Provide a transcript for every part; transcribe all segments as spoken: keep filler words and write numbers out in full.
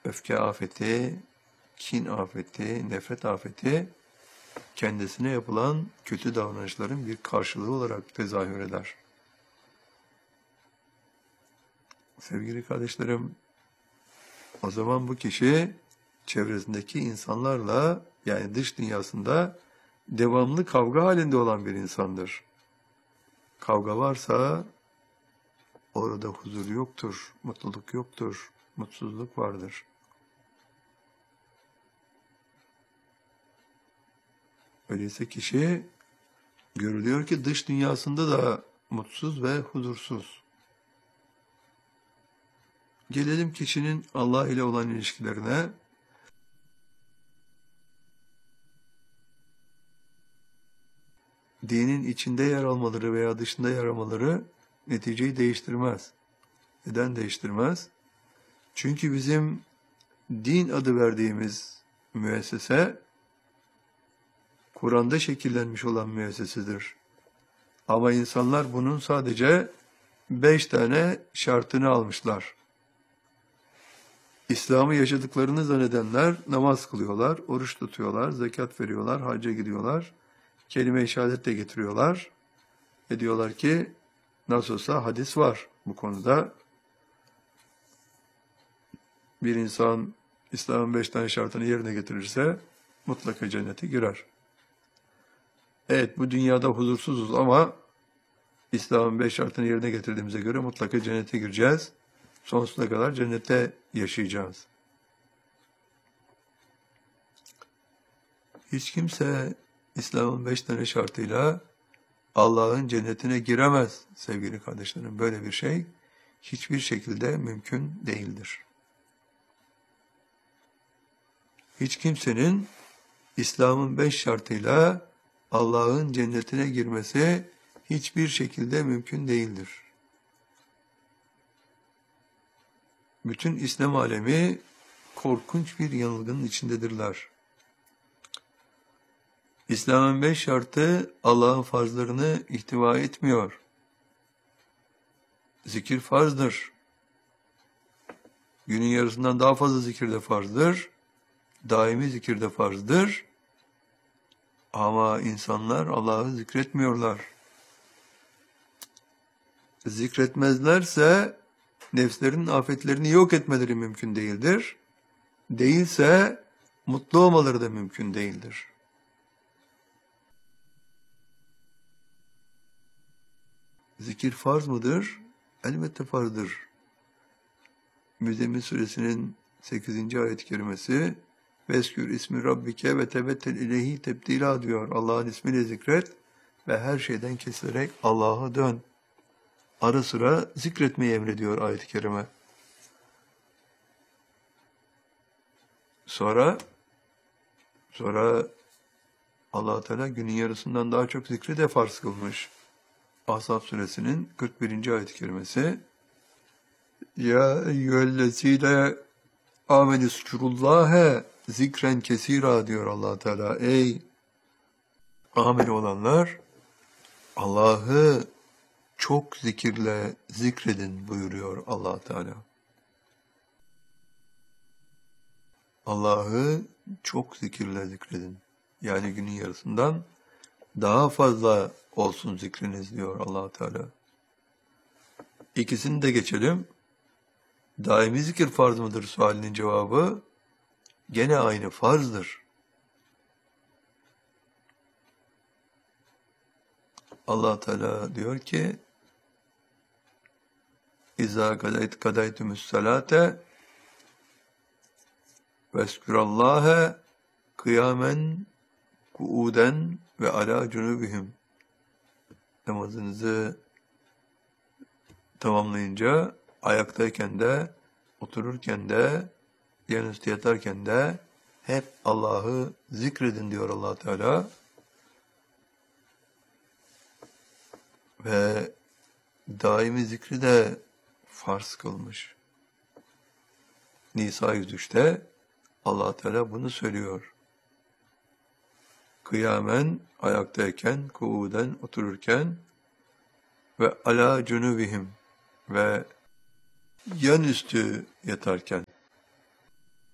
öfke afeti, kin afeti, nefret afeti kendisine yapılan kötü davranışların bir karşılığı olarak tezahür eder. Sevgili kardeşlerim, o zaman bu kişi çevresindeki insanlarla, yani dış dünyasında devamlı kavga halinde olan bir insandır. Kavga varsa orada huzur yoktur, mutluluk yoktur, mutsuzluk vardır. Öyleyse kişi görülüyor ki dış dünyasında da mutsuz ve huzursuz. Gelelim kişinin Allah ile olan ilişkilerine. Dinin içinde yer almaları veya dışında yer almaları neticeyi değiştirmez. Neden değiştirmez? Çünkü bizim din adı verdiğimiz müessese, Kur'an'da şekillenmiş olan müessesedir. Ama insanlar bunun sadece beş tane şartını almışlar. İslam'ı yaşadıklarını zannedenler namaz kılıyorlar, oruç tutuyorlar, zekat veriyorlar, hacca gidiyorlar, kelime-i şehadet de getiriyorlar. Ve diyorlar ki nasıl olsa hadis var bu konuda. Bir insan İslam'ın beş tane şartını yerine getirirse mutlaka cennete girer. Evet, bu dünyada huzursuzuz ama İslam'ın beş şartını yerine getirdiğimize göre mutlaka cennete gireceğiz. Sonsuza kadar cennette yaşayacağız. Hiç kimse İslam'ın beş tane şartıyla Allah'ın cennetine giremez sevgili kardeşlerim. Böyle bir şey hiçbir şekilde mümkün değildir. Hiç kimsenin İslam'ın beş şartıyla Allah'ın cennetine girmesi hiçbir şekilde mümkün değildir. Bütün İslam alemi korkunç bir yanılgının içindedirler. İslam'ın beş şartı Allah'ın farzlarını ihtiva etmiyor. Zikir farzdır. Günün yarısından daha fazla zikir de farzdır. Daimi zikir de farzdır. Ama insanlar Allah'ı zikretmiyorlar. Zikretmezlerse nefslerinin afetlerini yok etmeleri mümkün değildir. Değilse mutlu olmaları da mümkün değildir. Zikir farz mıdır? Elbette farzdır. Müzzemmil suresinin sekizinci ayet-i kerimesi Veskür ismi rabbike ve tebettel ileyhi tebdila diyor. Allah'ın ismiyle zikret ve her şeyden kesilerek Allah'a dön. Ara sıra zikretmeyi emrediyor ayet-i kerime. Sonra sonra Allah Teala günün yarısından daha çok zikri de farz kılmış. Ahzab suresinin kırk birinci ayet-i kerimesi Ya eyyühellezîne âmenüzkurullâhe zikren kesîrâ diyor Allah Teala. Ey amel olanlar, Allah'ı çok zikirle zikredin buyuruyor Allah Teala. Allah'ı çok zikirle zikredin. Yani günün yarısından daha fazla olsun zikriniz diyor Allah Teala. İkisini de geçelim. Daimi zikir farz mıdır sualinin cevabı gene aynı farzdır. Allah Teala diyor ki İzâ kadayt kadaytumüs salâte veskürallâhe kıyamen kuuden ve alâ cunubihim. Namazınızı tamamlayınca ayaktayken de, otururken de, yanüstü yatarken de hep Allah'ı zikredin diyor Allah Teala. Ve daimi zikri de farz kılmış. Nisa yüz üçte Allah Teala bunu söylüyor. Kıyamen ayaktayken, kuuden otururken ve ala cunubihim ve yanüstü yatarken.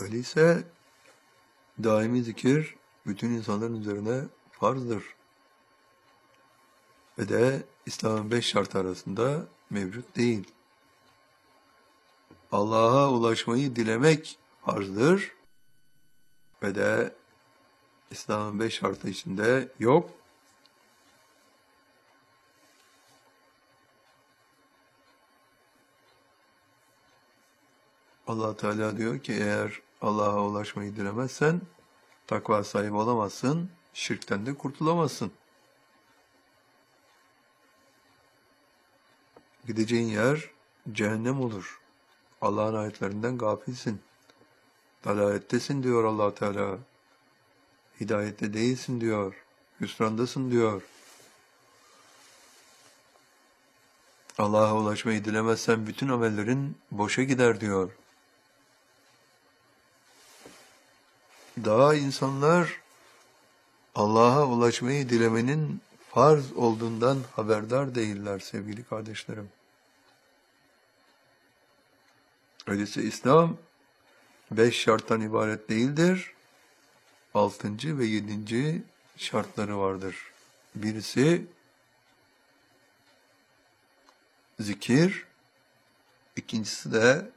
Öyleyse daimi zikir bütün insanların üzerine farzdır. Ve de İslam'ın beş şartı arasında mevcut değil. Allah'a ulaşmayı dilemek farzdır. Ve de İslam'ın beş şartı içinde yok. Allah Teala diyor ki eğer Allah'a ulaşmayı dilemezsen takva sahibi olamazsın, şirkten de kurtulamazsın. Gideceğin yer cehennem olur. Allah'ın ayetlerinden gafilsin. Dalalettesin diyor Allah Teala. Hidayette değilsin diyor. Hüsrandasın diyor. Allah'a ulaşmayı dilemezsen bütün amellerin boşa gider diyor. Daha insanlar Allah'a ulaşmayı dilemenin farz olduğundan haberdar değiller sevgili kardeşlerim. Öyleyse İslam beş şarttan ibaret değildir. Altıncı ve yedinci şartları vardır. Birisi zikir, ikincisi de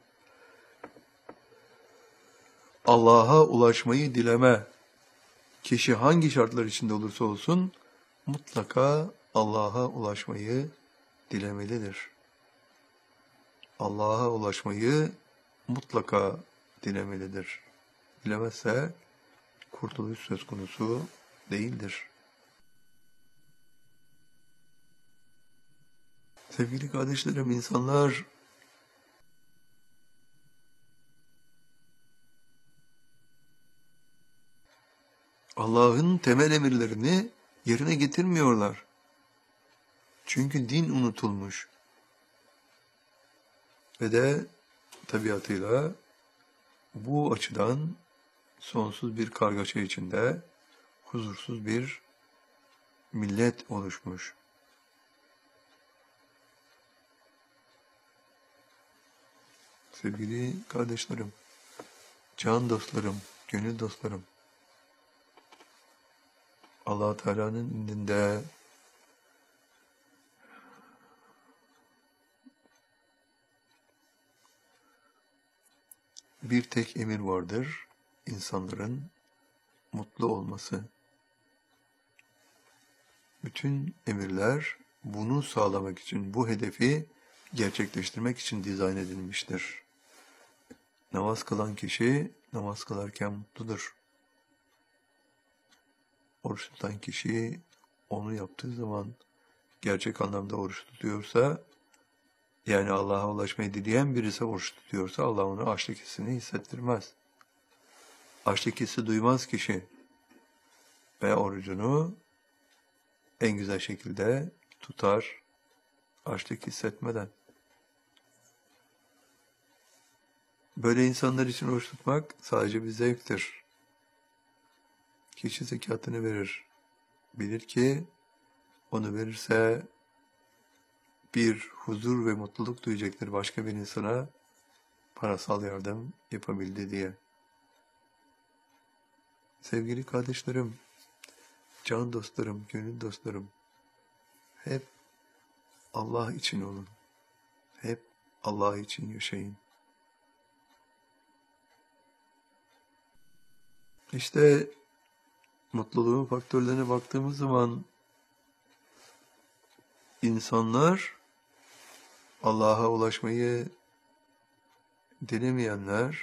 Allah'a ulaşmayı dileme. Kişi hangi şartlar içinde olursa olsun mutlaka Allah'a ulaşmayı dilemelidir. Allah'a ulaşmayı mutlaka dilemelidir. Dilemezse kurtuluş söz konusu değildir. Sevgili kardeşlerim, insanlar Allah'ın temel emirlerini yerine getirmiyorlar. Çünkü din unutulmuş. Ve de tabiatıyla bu açıdan sonsuz bir kargaşa içinde huzursuz bir millet oluşmuş. Sevgili kardeşlerim, can dostlarım, gönül dostlarım, Allah Teala'nın indinde bir tek emir vardır, insanların mutlu olması. Bütün emirler bunu sağlamak için, bu hedefi gerçekleştirmek için dizayn edilmiştir. Namaz kılan kişi namaz kılarken mutludur. Oruç tutan kişi onu yaptığı zaman gerçek anlamda oruç tutuyorsa, yani Allah'a ulaşmayı dileyen birisi oruç tutuyorsa Allah ona açlık hissini hissettirmez. Açlık hissi duymaz kişi ve orucunu en güzel şekilde tutar, açlık hissetmeden. Böyle insanlar için oruç tutmak sadece bir zevktir. Kişi zekatını verir. Bilir ki onu verirse bir huzur ve mutluluk duyacaktır başka bir insana parasal yardım yapabildi diye. Sevgili kardeşlerim, can dostlarım, gönül dostlarım, hep Allah için olun. Hep Allah için yaşayın. İşte mutluluğun faktörlerine baktığımız zaman insanlar Allah'a ulaşmayı dilemeyenler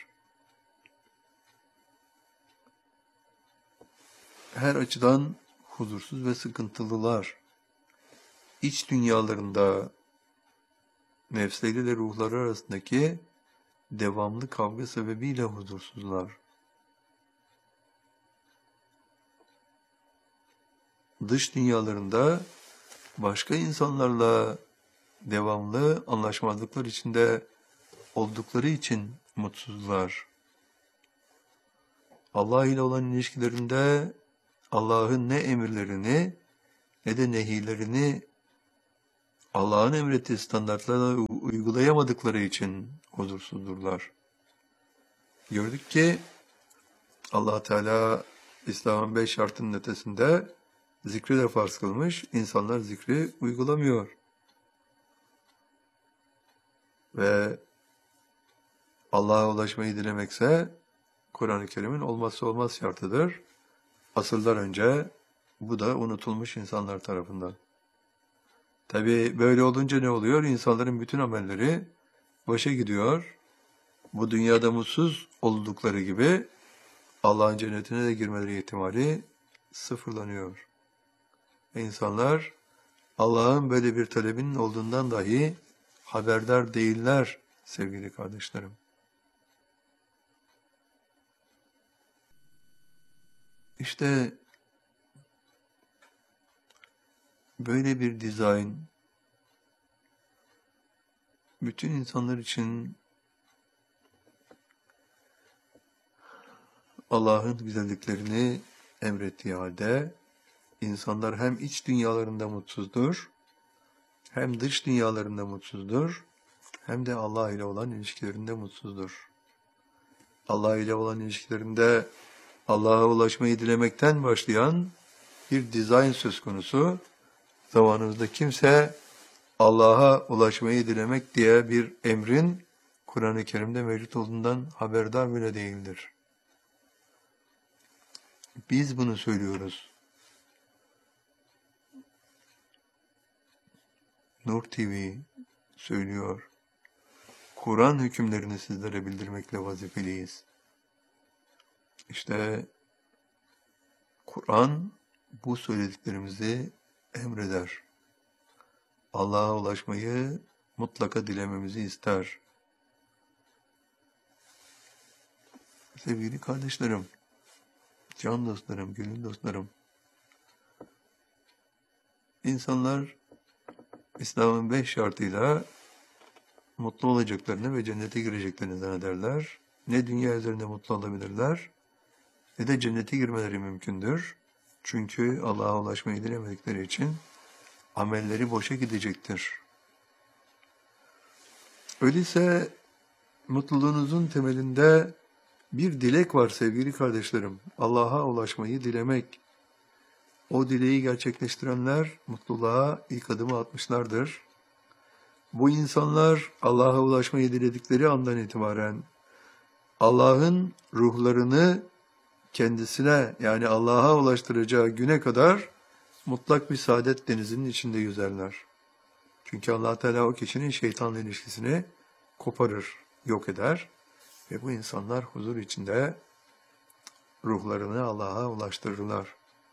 her açıdan huzursuz ve sıkıntılılar. İç dünyalarında nefsleriyle ruhları arasındaki devamlı kavga sebebiyle huzursuzlar. Dış dünyalarında başka insanlarla devamlı anlaşmazlıklar içinde oldukları için mutsuzlar. Allah ile olan ilişkilerinde Allah'ın ne emirlerini ne de nehilerini Allah'ın emrettiği standartlara uygulayamadıkları için huzursuzdurlar. Gördük ki Allah Teala İslam'ın beş şartının ötesinde zikri de farz kılmış. İnsanlar zikri uygulamıyor. Ve Allah'a ulaşmayı dilemekse Kur'an-ı Kerim'in olmazsa olmaz şartıdır. Asırlar önce bu da unutulmuş insanlar tarafından. Tabii böyle olunca ne oluyor? İnsanların bütün amelleri boşa gidiyor. Bu dünyada mutsuz oldukları gibi Allah'ın cennetine de girmeleri ihtimali sıfırlanıyor. Ve insanlar Allah'ın böyle bir talebinin olduğundan dahi haberdar değiller sevgili kardeşlerim. İşte böyle bir dizayn bütün insanlar için Allah'ın güzelliklerini emrettiği halde insanlar hem iç dünyalarında mutsuzdur, hem dış dünyalarında mutsuzdur, hem de Allah ile olan ilişkilerinde mutsuzdur. Allah ile olan ilişkilerinde Allah'a ulaşmayı dilemekten başlayan bir dizayn söz konusu. Zamanımızda kimse Allah'a ulaşmayı dilemek diye bir emrin Kur'an-ı Kerim'de mevcut olduğundan haberdar bile değildir. Biz bunu söylüyoruz. Nur T V söylüyor. Kur'an hükümlerini sizlere bildirmekle vazifeliyiz. İşte Kur'an bu söylediklerimizi emreder. Allah'a ulaşmayı mutlaka dilememizi ister. Sevgili kardeşlerim, can dostlarım, gönül dostlarım, insanlar İslam'ın beş şartıyla mutlu olacaklarını ve cennete gireceklerini zannederler. Ne dünya üzerinde mutlu olabilirler, ne de cennete girmeleri mümkündür. Çünkü Allah'a ulaşmayı dilemedikleri için amelleri boşa gidecektir. Öyleyse mutluluğunuzun temelinde bir dilek var sevgili kardeşlerim. Allah'a ulaşmayı dilemek. O dileği gerçekleştirenler mutluluğa ilk adımı atmışlardır. Bu insanlar Allah'a ulaşmayı diledikleri andan itibaren Allah'ın ruhlarını kendisine yani Allah'a ulaştıracağı güne kadar mutlak bir saadet denizinin içinde yüzerler. Çünkü Allah Teala o kişinin şeytanla ilişkisini koparır, yok eder ve bu insanlar huzur içinde ruhlarını Allah'a ulaştırırlar.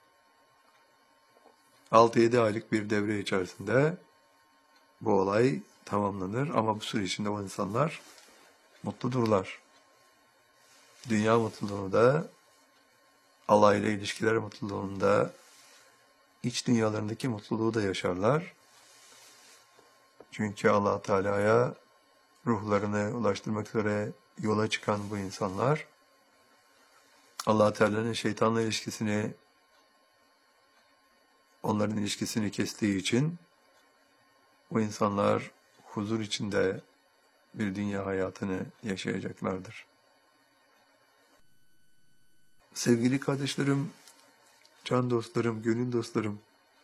altı yedi aylık bir devre içerisinde bu olay tamamlanır ama bu süre içinde o insanlar mutludurlar. Dünya mutluluğunu da, Allah ile ilişkiler mutluluğunda, iç dünyalarındaki mutluluğu da yaşarlar. Çünkü Allah Teala'ya ruhlarını ulaştırmak üzere yola çıkan bu insanlar, Allah Teala'nın şeytanla ilişkisini, onların ilişkisini kestiği için bu insanlar huzur içinde bir dünya hayatını yaşayacaklardır. Sevgili kardeşlerim, can dostlarım, gönül dostlarım,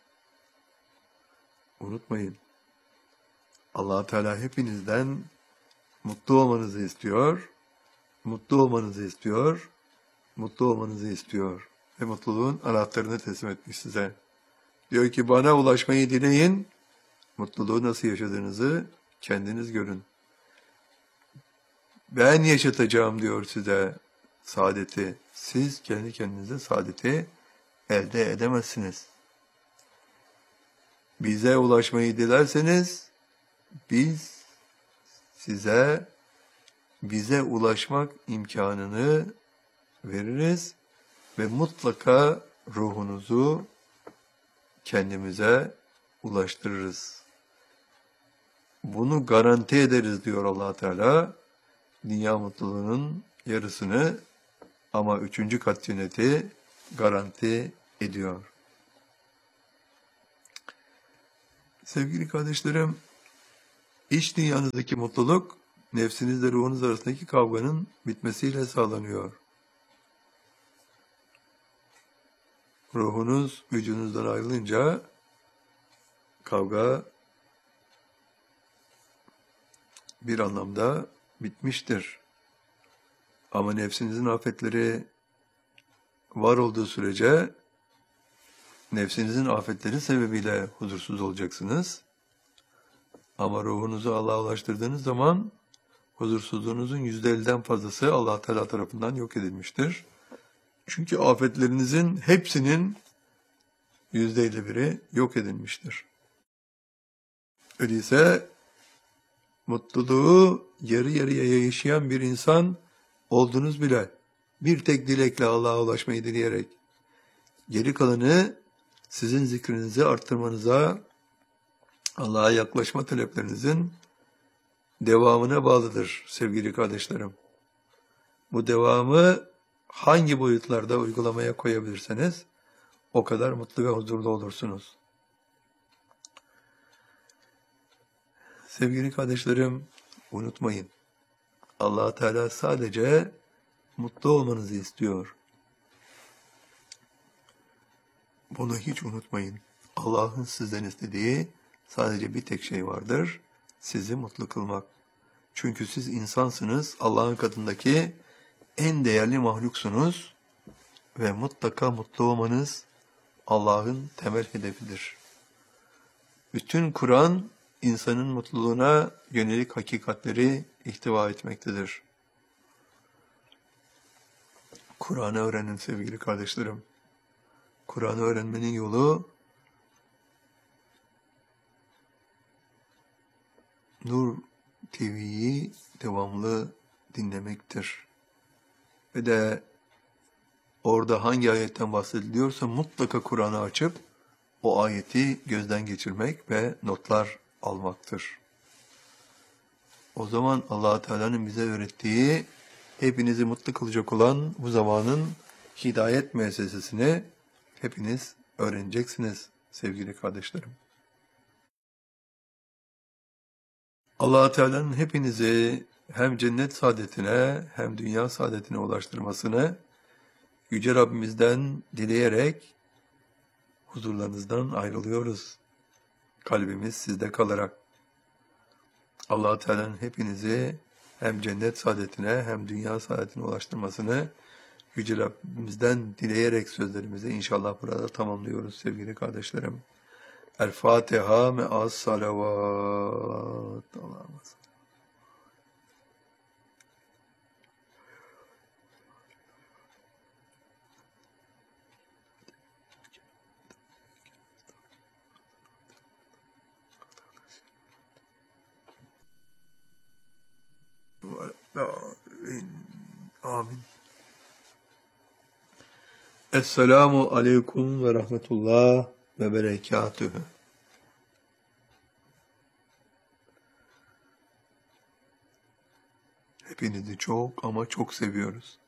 unutmayın, Allah Teala hepinizden mutlu olmanızı istiyor, mutlu olmanızı istiyor, mutlu olmanızı istiyor ve mutluluğun anahtarını teslim etmiş size. Diyor ki bana ulaşmayı dileyin, mutluluğu nasıl yaşadığınızı kendiniz görün. Ben yaşatacağım diyor size saadeti. Siz kendi kendinize saadeti elde edemezsiniz. Bize ulaşmayı dilerseniz biz size bize ulaşmak imkanını veririz ve mutlaka ruhunuzu kendimize ulaştırırız. Bunu garanti ederiz diyor Allah Teala. Dünya mutluluğunun yarısını ama üçüncü kat cenneti garanti ediyor. Sevgili kardeşlerim, iç dünyanızdaki mutluluk nefsinizle ruhunuz arasındaki kavganın bitmesiyle sağlanıyor. Ruhunuz vücudunuzdan ayrılınca kavga bir anlamda bitmiştir. Ama nefsinizin afetleri var olduğu sürece nefsinizin afetleri sebebiyle huzursuz olacaksınız. Ama ruhunuzu Allah'a ulaştırdığınız zaman huzursuzluğunuzun yüzde elliden fazlası Allah Teala tarafından yok edilmiştir. Çünkü afetlerinizin hepsinin yüzde elli biri yok edilmiştir. Öyleyse mutluluğu yarı yarıya yaşayan bir insan oldunuz bile. Bir tek dilekle Allah'a ulaşmayı dileyerek. Geri kalanı sizin zikrinizi arttırmanıza, Allah'a yaklaşma taleplerinizin devamına bağlıdır sevgili kardeşlerim. Bu devamı hangi boyutlarda uygulamaya koyabilirseniz o kadar mutlu ve huzurlu olursunuz. Sevgili kardeşlerim, unutmayın. Allah Teala sadece mutlu olmanızı istiyor. Bunu hiç unutmayın. Allah'ın sizden istediği sadece bir tek şey vardır. Sizi mutlu kılmak. Çünkü siz insansınız. Allah'ın katındaki en değerli mahluksunuz. Ve mutlaka mutlu olmanız Allah'ın temel hedefidir. Bütün Kur'an insanın mutluluğuna yönelik hakikatleri ihtiva etmektedir. Kur'an'ı öğrenin sevgili kardeşlerim. Kur'an'ı öğrenmenin yolu Nur T V'yi devamlı dinlemektir. Ve de orada hangi ayetten bahsediliyorsa mutlaka Kur'an'ı açıp o ayeti gözden geçirmek ve notlar almaktır. O zaman Allah Teala'nın bize öğrettiği hepinizi mutlu kılacak olan bu zamanın hidayet müessesesini hepiniz öğreneceksiniz sevgili kardeşlerim. Allah Teala'nın hepinizi hem cennet saadetine hem dünya saadetine ulaştırmasını Yüce Rabbimizden dileyerek huzurlarınızdan ayrılıyoruz. Kalbimiz sizde kalarak. Allah Teala'nın hepinizi hem cennet saadetine hem dünya saadetine ulaştırmasını Yüce Rabbimizden dileyerek sözlerimizi inşallah burada tamamlıyoruz sevgili kardeşlerim. El Fatiha me'as salavat. Allah'ım. Amin. Esselamu aleyküm ve rahmetullah ve berekatühü. Hepinizi çok ama çok seviyoruz.